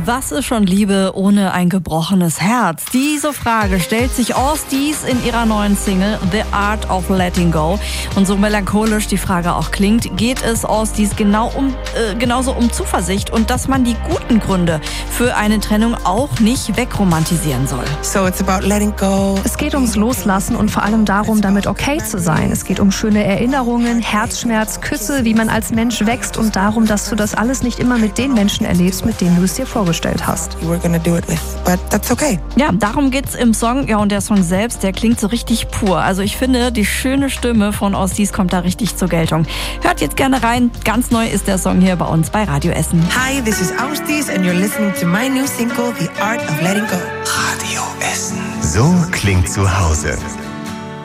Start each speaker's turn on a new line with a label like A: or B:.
A: Was ist schon Liebe ohne ein gebrochenes Herz? Diese Frage stellt sich Osties in ihrer neuen Single The Art of Letting Go. Und so melancholisch die Frage auch klingt, geht es Osties genauso um Zuversicht und dass man die guten Gründe für eine Trennung auch nicht wegromantisieren soll.
B: So it's about letting go.
C: Es geht ums Loslassen und vor allem darum, damit okay zu sein. Es geht um schöne Erinnerungen, Herzschmerz, Küsse, wie man als Mensch wächst und darum, dass du das alles nicht immer mit den Menschen erlebst, mit denen du es dir vorgestellt hast.
B: You were gonna do it with, but that's okay.
A: Ja, darum geht's im Song. Ja, und der Song selbst, der klingt so richtig pur. Also ich finde, die schöne Stimme von Osties kommt da richtig zur Geltung. Hört jetzt gerne rein. Ganz neu ist der Song hier bei uns bei Radio Essen.
B: Hi, this is Osties and you're listening to my new single, The Art of Letting Go.
D: Radio Essen. So klingt zu Hause.